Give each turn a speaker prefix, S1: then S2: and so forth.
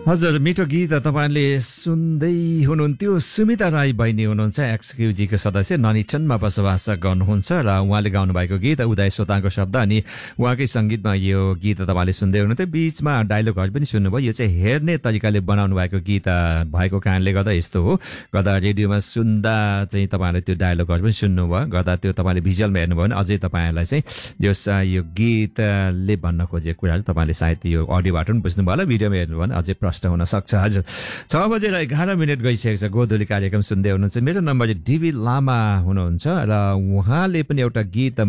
S1: हजुर मिठो गीत तपाईँले सुन्दै हुनुहुन्थ्यो। सुमिता राई बहिनी हुनुहुन्छ, एक्सक्युजीको सदस्य, ननिटनमा बसोबास गर्नुहुन्छ र उहाँले गाउनु भएको गीत उदय सोताङको शब्द अनि उहाँकै सङ्गीतमा यो गीत तपाईँले सुन्दै हुनुहुन्थ्यो। बिचमा डायलगहरू पनि सुन्नुभयो। यो चाहिँ हेर्ने तरिकाले बनाउनु भएको गीत भएको कारणले गर्दा यस्तो हो, गर्दा रेडियोमा सुन्दा चाहिँ तपाईँहरूले त्यो डायलगहरू पनि सुन्नुभयो, गर्दा त्यो तपाईँले भिजुअलमा हेर्नुभयो भने अझै तपाईँहरूलाई चाहिँ यो गीतले भन्न खोजेको कुराहरू तपाईँले सायद यो अडियोबाट पनि बुझ्नुभयो होला, भिडियोमा हेर्नुभयो भने अझै प्रष्ट हुन सक्छ। हजुर 6:11 गइसकेको छ। गोधुली कार्यक्रम सुन्दै हुनुहुन्छ। मेरो नम्बर चाहिँ डिबी लामा हुनुहुन्छ र उहाँले पनि एउटा गीत